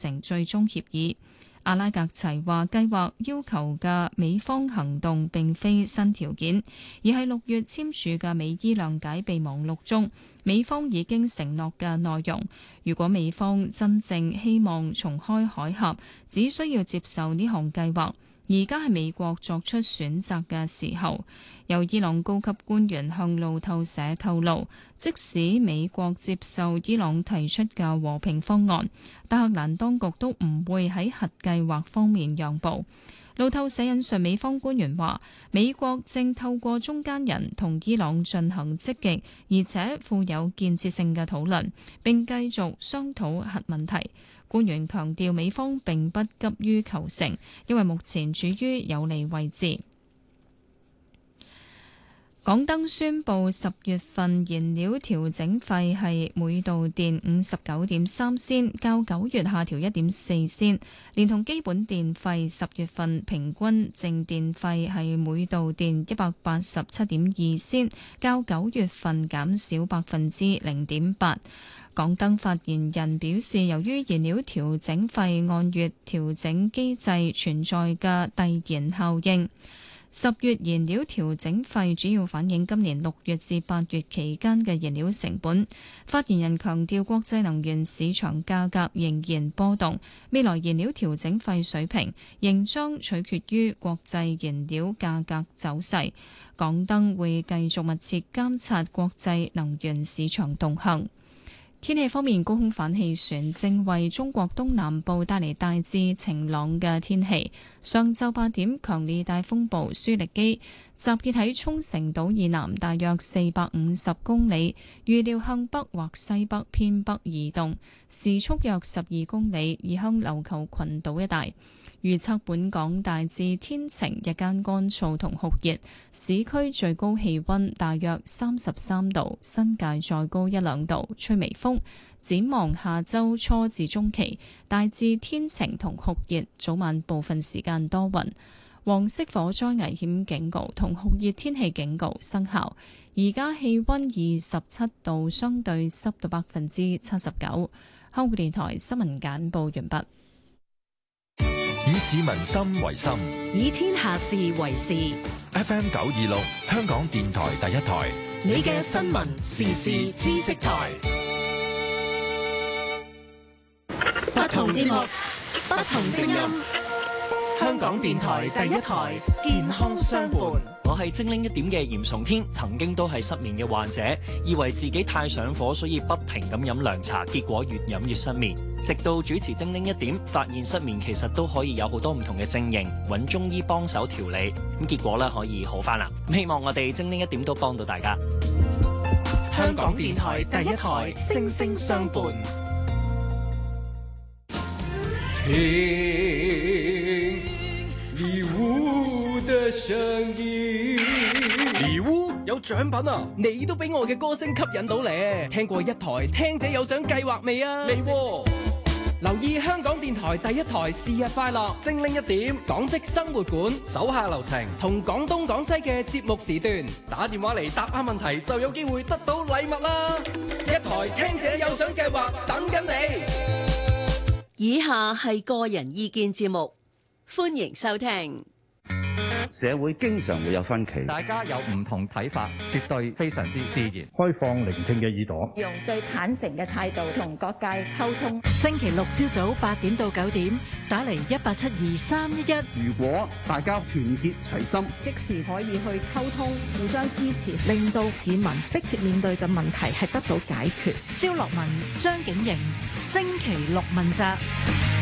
成最終協議。阿拉格齊話計劃要求嘅美方行動並非新條件，而係6月簽署嘅美伊諒解備忘錄中美方已經承諾嘅內容。如果美方真正希望重開海峽，只需要接受呢項計劃。而家係美國作出選擇嘅時候。有伊朗高級官員向路透社透露，即使美國接受伊朗提出嘅和平方案，德黑蘭當局都唔會喺核計劃方面讓步。路透社引述美方官員話，美國正透過中間人同伊朗進行積極而且富有建設性嘅討論，並繼續商討核問題。官員強調，美方並不急於求成，因為目前處於有利位置。港燈宣布10月份燃料調整費係每度電59.3仙，較9月下調1.4仙，連同基本電費10月份平均淨電費係每度電187.2仙，較9月份減少0.8%。港燈發言人表示，由於燃料調整費按月調整機制存在嘅遞延效應，10月燃料調整費主要反映今年6月至8月期間嘅燃料成本。發言人強調，國際能源市場價格仍然波動，未來燃料調整費水平仍將取決於國際燃料價格走勢。港燈會繼續密切監察國際能源市場動向。天氣方面，高空反氣旋正為中國東南部帶嚟大致晴朗嘅天氣。上晝8點，強烈大風暴舒力基集結喺沖繩島以南大約450公里，預料向北或西北偏北移動，時速約12公里，移向琉球群島一帶。預測本港大致天晴，日間乾燥同酷熱，市區最高氣溫大約33度，新界再高1-2度，吹微風。展望下周初至中期，大致天晴同酷熱，早晚部分時間多雲。黃色火災危險警告同酷熱天氣警告生效。而家氣溫27度，相對濕度79%。香港電台新聞簡報完畢。 以市民心為心， 以天下事為事。 FM 926，香港電台第一台， 你嘅新聞時事知識台。不同節目，不同聲音。香港電台第一台，健康相伴。 我係精靈一點嘅嚴崇天，曾經都係失眠嘅患者，以為自己太上火，所以不停咁飲涼茶，結果越飲越失眠。直到主持精靈一點，發現失眠其實都可以有好多唔同嘅症型，揾中醫幫手調理，咁結果咧可以好返啦。希望我哋精靈一點都幫到大家。 香港電台第一台，聲聲相伴。 禮物的聲音，禮物有獎品啊！ 你都俾我嘅歌聲吸引到咧。聽過一台聽者有獎計劃未啊？ 未。 留意香港電台第一台是日快樂， 精靈一點， 港式生活館， 手下留情， 同廣東廣西嘅節目時段， 打電話嚟答啱問題就有機會得到禮物啦！一台聽者有獎計劃等緊你。 以下係個人意見節目，歡迎收聽。 社會經常會有分歧， 大家有唔同睇法，絕對非常之自然。 開放聆聽嘅耳朵， 用最坦誠嘅態度同各界溝通。 星期六朝早8點到9點，打嚟1872311。 如果大家團結齊心， 即時可以去溝通，互相支持， 令到市民迫切面對嘅問題係得到解決。蕭樂文、張景瑩，星期六問責。